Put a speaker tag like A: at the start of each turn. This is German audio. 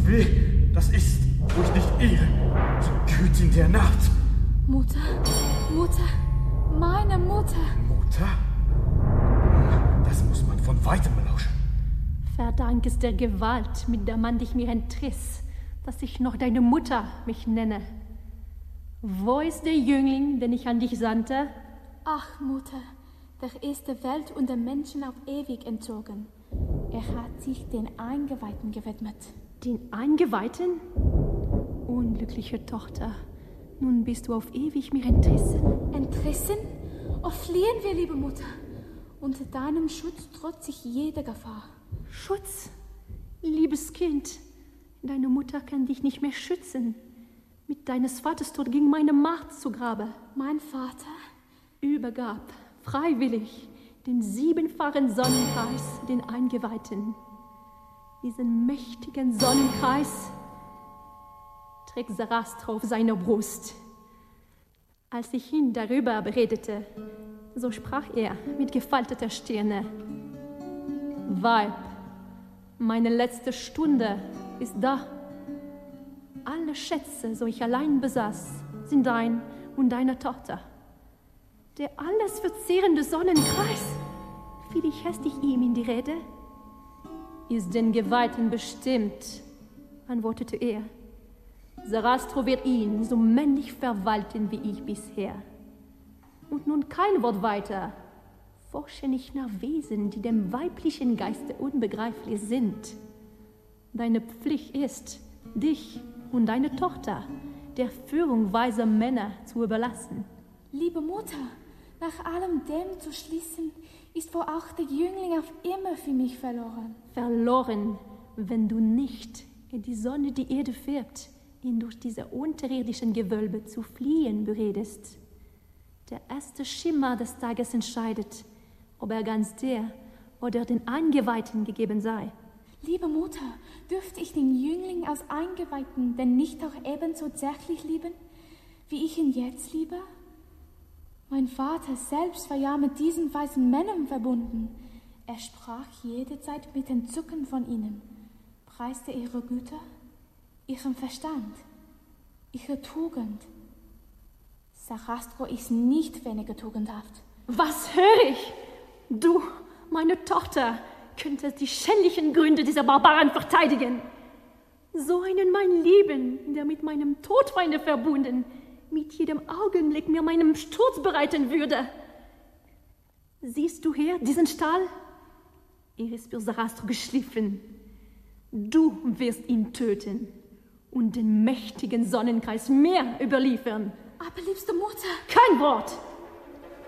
A: tut weh. Das ist, wo ich nicht irre, die Gütin der Nacht.
B: Mutter, meine Mutter.
A: Mutter? Das muss man von weitem belauschen.
C: Verdank es der Gewalt, mit der man dich mir entriss, dass ich noch deine Mutter mich nenne. Wo ist der Jüngling, den ich an dich sandte?
B: Ach, Mutter, der ist der Welt und den Menschen auf ewig entzogen. Er hat sich den Eingeweihten gewidmet.
C: Den Eingeweihten? Unglückliche Tochter, nun bist du auf ewig mir entrissen.
B: Entrissen? Oh, fliehen wir, liebe Mutter. Unter deinem Schutz trotz ich jeder Gefahr.
C: Schutz? Liebes Kind, deine Mutter kann dich nicht mehr schützen. Mit deines Vaters Tod ging meine Macht zu Grabe.
B: Mein Vater
C: übergab freiwillig den 7-fachen Sonnenkreis den Eingeweihten. Diesen mächtigen Sonnenkreis trägt Sarastro auf seiner Brust. Als ich ihn darüber beredete, so sprach er mit gefalteter Stirne: Weib, meine letzte Stunde ist da. Alle Schätze, so ich allein besaß, sind dein und deiner Tochter. Der alles verzehrende Sonnenkreis, fiel ich hastig ihm in die Rede, ist den Geweihten bestimmt, antwortete er. Sarastro wird ihn so männlich verwalten wie ich bisher. Und nun kein Wort weiter, forsche nicht nach Wesen, die dem weiblichen Geiste unbegreiflich sind. Deine Pflicht ist, dich und deine Tochter der Führung weiser Männer zu überlassen.
B: Liebe Mutter, nach allem dem zu schließen, ist wohl auch der Jüngling auf immer für mich verloren.
C: Verloren, wenn du nicht, in die Sonne die Erde färbt, ihn durch diese unterirdischen Gewölbe zu fliehen beredest. Der erste Schimmer des Tages entscheidet, ob er ganz der oder den Eingeweihten gegeben sei.
B: Liebe Mutter, dürfte ich den Jüngling aus Eingeweihten denn nicht auch ebenso zärtlich lieben, wie ich ihn jetzt liebe? Mein Vater selbst war ja mit diesen weisen Männern verbunden. Er sprach jederzeit mit Entzücken von ihnen, preiste ihre Güter, ihren Verstand, ihre Tugend. Sarastro ist nicht weniger tugendhaft.
C: Was höre ich? Du, meine Tochter, könntest die schändlichen Gründe dieser Barbaren verteidigen. So einen mein Lieben, der mit meinem Todfeinde verbunden, mit jedem Augenblick mir meinen Sturz bereiten würde. Siehst du her diesen Stahl? Er ist für Sarastro geschliffen. Du wirst ihn töten und den mächtigen Sonnenkreis mir überliefern.
B: Aber liebste Mutter...
C: Kein Wort!